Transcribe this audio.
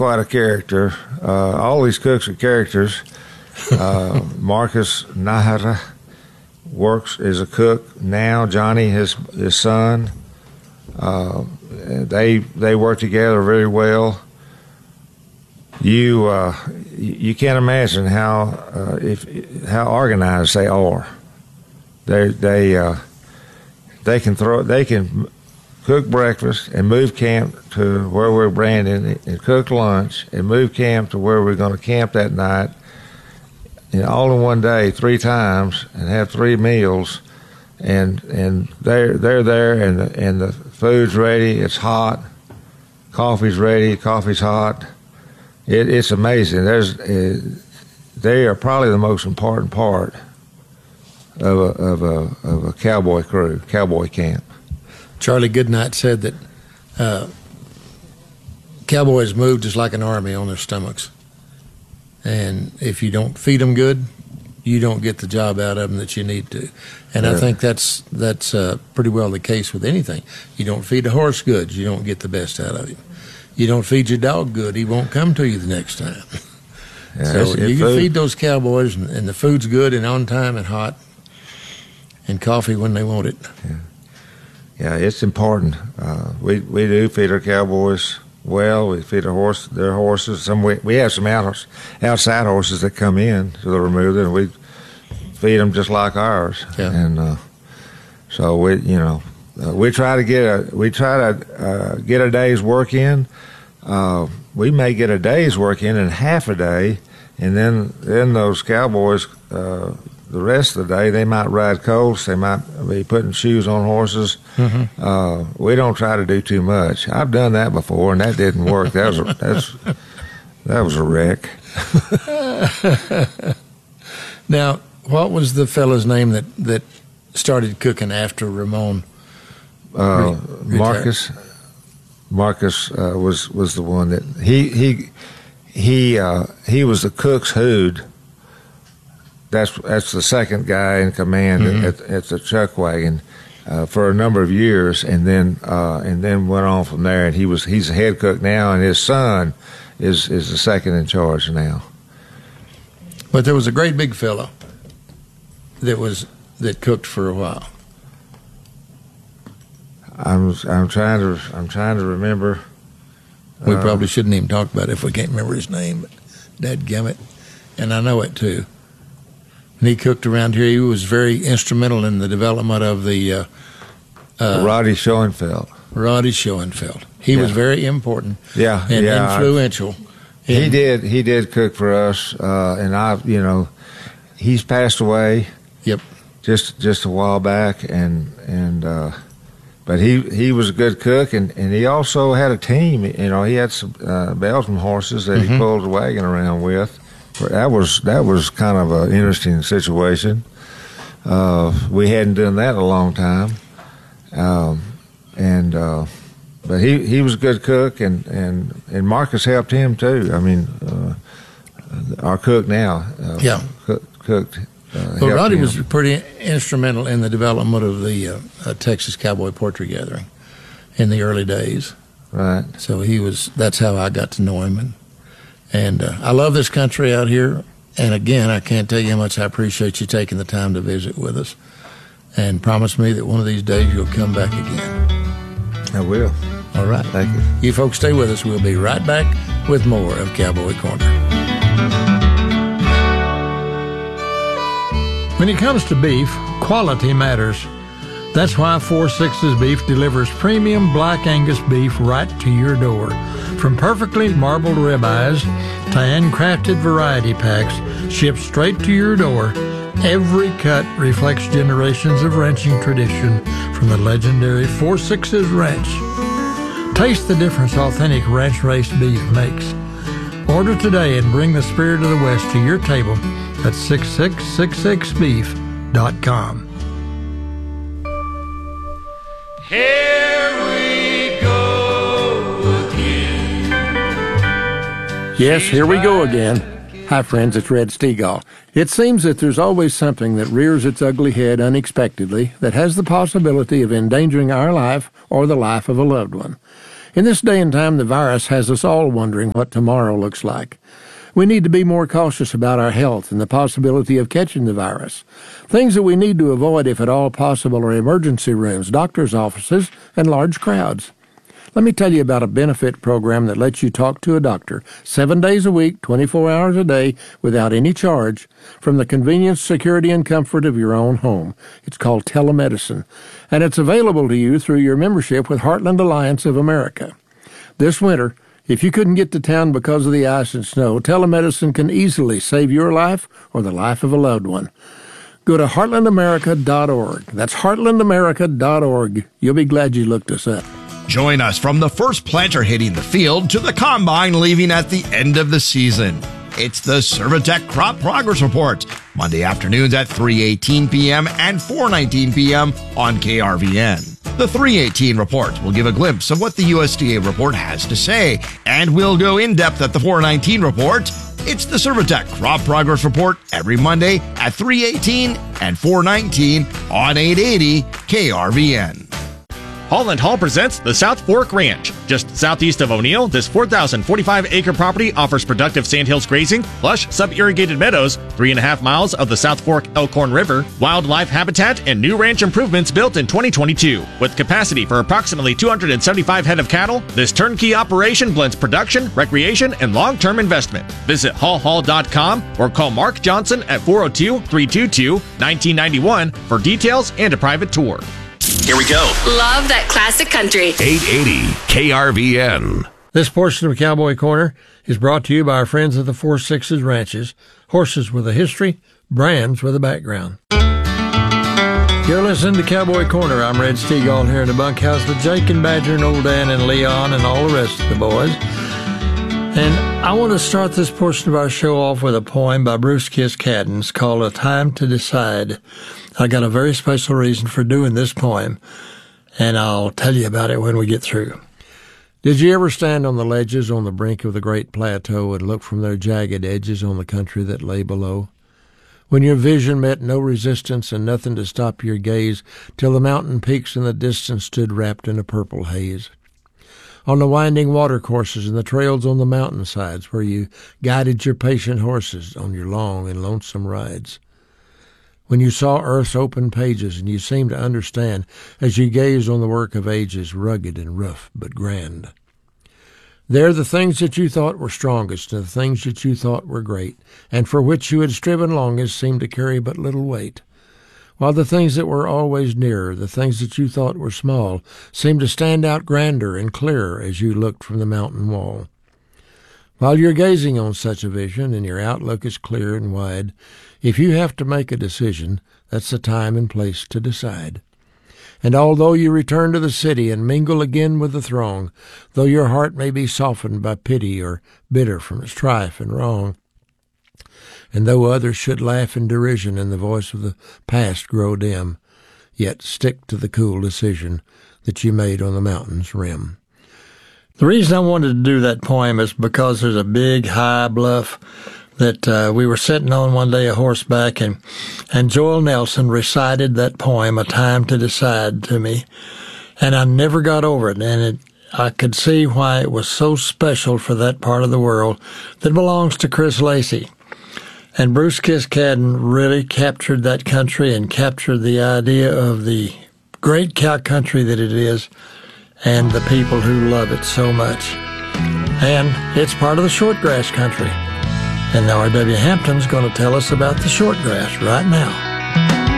quite a character. All these cooks are characters. Marcus Nahara works as a cook now. Johnny, his son, they work together very well. You can't imagine how organized they are. They can cook breakfast and move camp to where we're branding and cook lunch and move camp to where we're going to camp that night, all in one day 3 times, and have 3 meals, and they're there, and the food's ready. It's hot. Coffee's ready. Coffee's hot. It's amazing. They are probably the most important part of a cowboy crew, cowboy camp. Charlie Goodnight said that cowboys move just like an army on their stomachs, and if you don't feed them good, you don't get the job out of them that you need to. And I think that's pretty well the case with anything. You don't feed a horse good, you don't get the best out of him. You don't feed your dog good, he won't come to you the next time. Yeah, so you can feed those cowboys, and the food's good and on time and hot, and coffee when they want it. Yeah, it's important. We do feed our cowboys well. We feed their horses. We have some outside horses that come in to the remuda, and we feed them just like ours. Yeah. And so we try to get a day's work in. We may get a day's work in half a day, and then those cowboys, the rest of the day, they might ride colts. They might be putting shoes on horses. Mm-hmm. We don't try to do too much. I've done that before, and that didn't work. That was a wreck. Now, what was the fellow's name that started cooking after Ramon? Marcus. Marcus was the one that he was the cook's hood. That's the second guy in command at the chuck wagon for a number of years, and then went on from there. And he's the head cook now, and his son is the second in charge now. But there was a great big fellow that cooked for a while. I'm trying to remember. We probably shouldn't even talk about it if we can't remember his name, but dadgummit, and I know it too. And he cooked around here. He was very instrumental in the development of the Roddy Schoenfeld. Roddy Schoenfeld. He was very important. Yeah, and influential. He did cook for us, and he's passed away. Yep. Just a while back, but he was a good cook, and he also had a team. He had some Belgian horses that he pulled the wagon around with. That was kind of an interesting situation. We hadn't done that in a long time, but he was a good cook, and Marcus helped him too. I mean, our cook now, cooked. Well, Roddy was pretty instrumental in the development of the Texas Cowboy Poetry Gathering in the early days. Right. So that's how I got to know him. And I love this country out here. And again, I can't tell you how much I appreciate you taking the time to visit with us. And promise me that one of these days you'll come back again. I will. All right. Thank you. You folks stay with us. We'll be right back with more of Cowboy Corner. When it comes to beef, quality matters. That's why 4-6's Beef delivers premium Black Angus beef right to your door. From perfectly marbled ribeyes to handcrafted variety packs shipped straight to your door, every cut reflects generations of ranching tradition from the legendary 4-6's Ranch. Taste the difference authentic ranch-raised beef makes. Order today and bring the spirit of the West to your table at 6666beef.com. Here we go again. Yes, here we go again. Hi, friends, it's Red Stegall. It seems that there's always something that rears its ugly head unexpectedly that has the possibility of endangering our life or the life of a loved one. In this day and time, the virus has us all wondering what tomorrow looks like. We need to be more cautious about our health and the possibility of catching the virus. Things that we need to avoid, if at all possible, are emergency rooms, doctors' offices, and large crowds. Let me tell you about a benefit program that lets you talk to a doctor 7 days a week, 24 hours a day, without any charge, from the convenience, security, and comfort of your own home. It's called telemedicine, and it's available to you through your membership with Heartland Alliance of America. This winter, if you couldn't get to town because of the ice and snow, telemedicine can easily save your life or the life of a loved one. Go to heartlandamerica.org. That's heartlandamerica.org. You'll be glad you looked us up. Join us from the first planter hitting the field to the combine leaving at the end of the season. It's the Servitech Crop Progress Report, Monday afternoons at 3:18 p.m. and 4:19 p.m. on KRVN. The 3:18 report will give a glimpse of what the USDA report has to say, and we'll go in-depth at the 4:19 report. It's the Servitech Crop Progress Report every Monday at 3:18 and 4:19 on 880 KRVN. Holland Hall presents the South Fork Ranch. Just southeast of O'Neill, this 4,045-acre property offers productive sandhills grazing, lush sub-irrigated meadows, 3.5 miles of the South Fork Elkhorn River, wildlife habitat, and new ranch improvements built in 2022. With capacity for approximately 275 head of cattle, this turnkey operation blends production, recreation, and long-term investment. Visit hallhall.com or call Mark Johnson at 402-322-1991 for details and a private tour. Here we go. Love that classic country. 880 KRVN. This portion of Cowboy Corner is brought to you by our friends at the 4 Sixes Ranches. Horses with a history, brands with a background. You're listening to Cowboy Corner. I'm Red Steagall here in the bunkhouse with Jake and Badger and Old Dan and Leon and all the rest of the boys. And I want to start this portion of our show off with a poem by Bruce Kiss-Cadden. It's called A Time to Decide. I got a very special reason for doing this poem, and I'll tell you about it when we get through. Did you ever stand on the ledges on the brink of the great plateau and look from their jagged edges on the country that lay below? When your vision met no resistance and nothing to stop your gaze, till the mountain peaks in the distance stood wrapped in a purple haze. On the winding watercourses and the trails on the mountainsides where you guided your patient horses on your long and lonesome rides. When you saw earth's open pages and you seemed to understand as you gazed on the work of ages, rugged and rough but grand. There the things that you thought were strongest and the things that you thought were great and for which you had striven longest seemed to carry but little weight. While the things that were always nearer, the things that you thought were small, seemed to stand out grander and clearer as you looked from the mountain wall. While you're gazing on such a vision and your outlook is clear and wide, if you have to make a decision, that's the time and place to decide. And although you return to the city and mingle again with the throng, though your heart may be softened by pity or bitter from strife and wrong, and though others should laugh in derision and the voice of the past grow dim, yet stick to the cool decision that you made on the mountain's rim. The reason I wanted to do that poem is because there's a big high bluff that we were sitting on one day a horseback, and Joel Nelson recited that poem, A Time to Decide, to me, and I never got over it, and I could see why it was so special for that part of the world that belongs to Chris Lacey. And Bruce Kiss-Cadden really captured that country and captured the idea of the great cow country that it is and the people who love it so much. And it's part of the shortgrass country. And R.W. Hampton's going to tell us about the shortgrass right now.